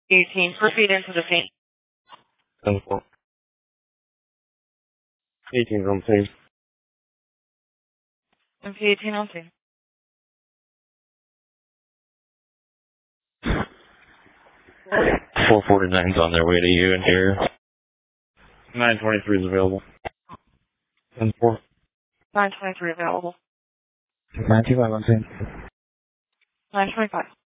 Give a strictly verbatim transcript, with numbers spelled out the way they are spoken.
eighteen, proceed into the scene. ten four. eighteen on scene. M P eighteen on scene. four forty-nine's on their way to you and here. nine twenty-three is available. ten four. nine twenty-three available. nine two five on scene. nine twenty-five.